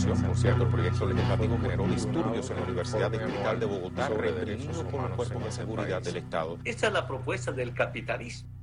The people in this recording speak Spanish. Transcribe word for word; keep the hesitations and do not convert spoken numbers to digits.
sanción. Por cierto, el proyecto legislativo generó disturbios en la Universidad Distrital de Bogotá, reprimido por los cuerpos de seguridad del Estado. Esta es la propuesta del capitalismo.